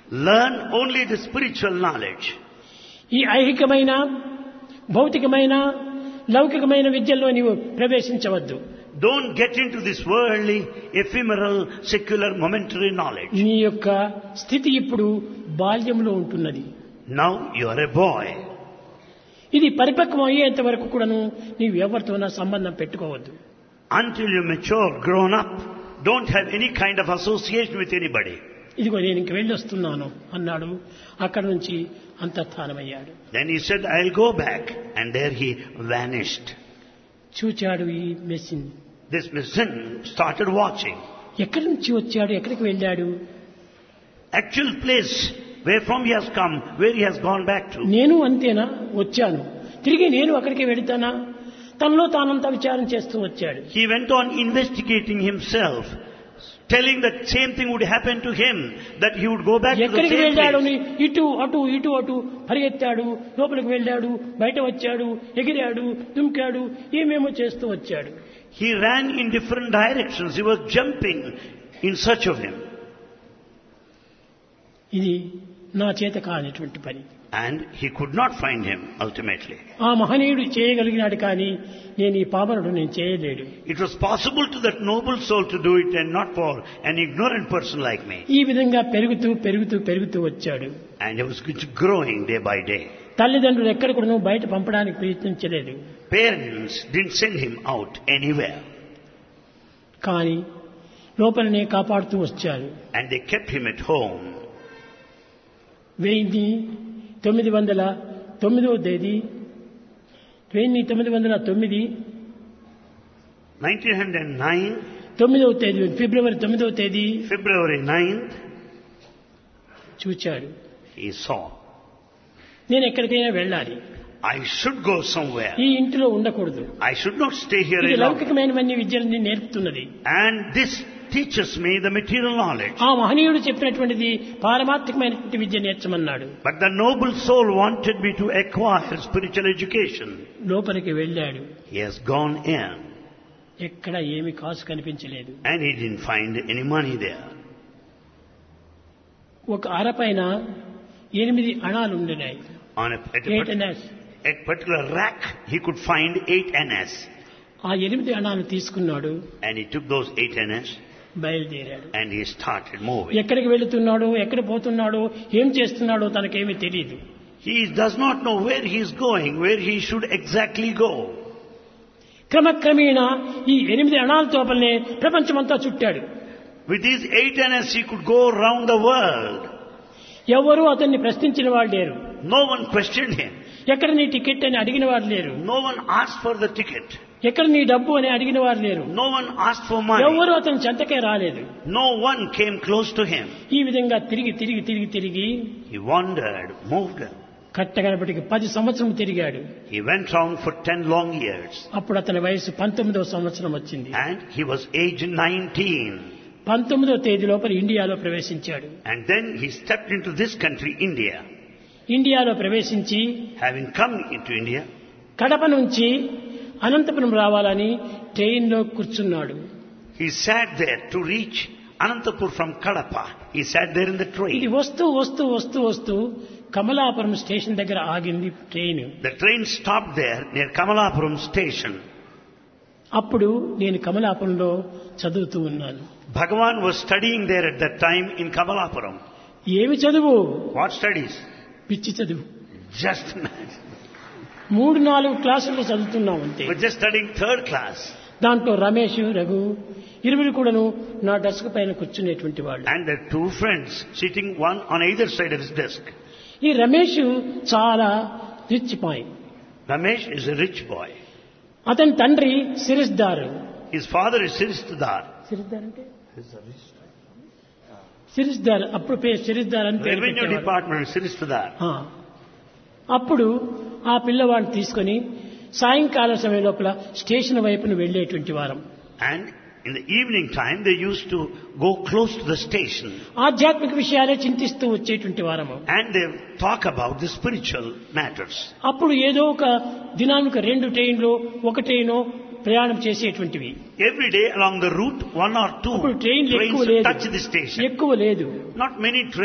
Learn only the spiritual knowledge. ఈ ఐహికమైన భౌతికమైన లౌకికమైన విద్యల్లో నీవు ప్రవేశించవద్దు. Don't get into this worldly, ephemeral, secular, momentary knowledge. నీ యొక్క స్థితి ఇప్పుడు బాల్యంలో ఉంటున్నది. Now you are a boy. ఇది పరిపక్వం అయ్యేంత వరకు కూడాను నీవు ఎవరితోనా సంబంధం పెట్టుకోవద్దు. Until you mature, grown up, don't have any kind of association with anybody. ఇదిగో నేను ఇంక వెళ్ళొస్తున్నాను అన్నాడు. అక్కడి నుంచి అంతర్ధానమయ్యాడు. Then he said, I'll go back. And there he vanished. చూచాడు ఈ machine. This Messin started watching. ఎక్కడి నుంచి వచ్చాడు, ఎక్కడికి వెళ్ళాడు? Actual place where from he has come, where he has gone back to. నేను అంతేనా వచ్చాను, తిరిగి నేను అక్కడికి వెళ్తానా? తనలో తానంతా విచారం చేస్తూ వచ్చాడు. He went on investigating himself, telling that same thing would happen to him, that he would go back to the ఎక్కడికి same వెళ్ళాడు? place. ఇటు అటు ఇటు అటు పరిగెత్తాడు, లోపలికి వెళ్ళాడు, బయట వచ్చాడు, ఎగిరాడు, దుంకాడు, ఏమేమో చేస్తూ వచ్చాడు. He ran in different directions. He was jumping in search of him. ఇది నా చేత కానిటువంటి పని. And he could not find him ultimately. ఆ మహనీయుడు చేయగలిగినాడు, కానీ నేను ఈ పామరుడు నేను చేయలేడు. It was possible to that noble soul to do it, and not for an ignorant person like me. ఈ విధంగా పెరుగుతూ పెరుగుతూ పెరుగుతూ వచ్చాడు. And he was growing day by day. తల్లిదండ్రులు ఎక్కడ కూడా బయట పంపడానికి ప్రయత్నించలేదు. Parents didn't send him out anywhere. కానీ లోపలనే కాపాడుతూ వచ్చారు. And they kept him at home. 1909 తేదీ 1909 9వ తేదీ ఫిబ్రవరి 9వ తేదీ February 9th, చూచాడు. he saw, నేను ఎక్కడికైనా వెళ్ళాలి, I should go somewhere. ఈ ఇంటిలో ఉండకూడదు. I should not stay here ఇది alone. లౌకికమైనవన్నీ విద్యలని నేర్పుతున్నది. And this teaches me the material knowledge. ఆ మహనీయుడు చెప్పినటువంటిది పారమార్థికమైనటువంటి విద్య నేర్చమన్నాడు. But the noble soul wanted me to acquire spiritual education. లోపలికి వెళ్ళాడు. He has gone in. ఎక్కడ ఏమి కాసు కనిపించలేదు. And he didn't find any money there. ఒక అరపైన 8 అణాలు ఉండినాయి. On a particular rack, he could find 8 annas. ఆ 8 అణాలు తీసుకున్నాడు. And he took those 8 annas బయలుదేరాడు. and he started moving. ఎక్కడికి వెళుతున్నాడో, ఎక్కడ పోతున్నాడో, ఏం చేస్తున్నాడో తనకేమీ తెలియదు. He does not know where he is going, where he should exactly go. క్రమక్రమేణా ఈ 8 అణాల తోపలనే ప్రపంచమంతా చుట్టాడు. With these 8 annas, he could go around the world. ఎవరూ అతన్ని ప్రశ్నించిన వాళ్ళు లేరు. No one questioned him. ఎక్కడ నీ టికెట్ అని అడిగిన వారు లేరు. No one asked for the ticket. ఎక్కడ నీ డబ్బు అని అడిగిన వారు లేరు. No one asked for money. ఎవరు అతని చెంతకే రాలేదు. No one came close to him. ఈ విధంగా తిరిగి He wandered, moved. కట్టగనపటికి 10 సంవత్సరం తిరిగాడు. He went round for 10 long years. అప్పుడు అతని వయసు 19వ సంవత్సరం వచ్చింది. And he was aged 19. 19వ తేదీ లోపల ఇండియాలో ప్రవేశించాడు. And then he stepped into this country, India. ఇండియాలో ప్రవేశించి Having come into India, Kadapa నుంచి అనంతపురం రావాలని ట్రైన్లో కూర్చున్నాడు. he sat there to reach Anantapur from Kadapa. He sat there in the ఇది train. వస్తూ కమలాపురం స్టేషన్ దగ్గర ఆగింది train. The train stopped there near Kamalapuram station. అప్పుడు నేను కమలాపురంలో చదువుతూ ఉన్నాను. Bhagavan was studying there at that time in Kamalapuram. ఏమి చదువు? What studies? పిచ్చి చదువు. Just mad. 3-4 క్లాసుల్లో చదువుతున్నాం అంతే. We're just studying 3rd class. దాంట్లో రమేష్, రఘు ఇరువురు కూడాను నా డెస్క్ పైన కూర్చునేటువంటి వాళ్ళు. And there are 2 friends sitting one on either side of his desk. ఈ రమేష్ చాలా rich bye. Ramesh is a rich boy. అతని తండ్రి సిరిస్దార్. His father is Sirisdar. సిరిస్దార్ అంటే సిరిస్దార్. అప్పుడు సిరిస్దార్ అని పేరు Revenue పెట్టేవాడు. department, Sirisdar. అప్పుడు ఆ పిల్లవాడిని తీసుకొని సాయంకాల సమయం లోపల స్టేషన్ వైపున వెళ్లేటువంటి వారం. And in the evening time, they used to go close to the station. ఆధ్యాత్మిక విషయాలే చింతిస్తూ వచ్చేటువంటి వారము. And they talk about the spiritual matters. అప్పుడు ఏదో ఒక దినానికి 2 ట్రైన్లు, 1 ట్రైను ప్రయాణం చేసేటువంటివి. Every day along the route, 1 or 2 అప్పుడు ట్రైన్లు ఎక్కువ trains లేదు. touch the station. ఎక్కువ లేదు. Not many trains.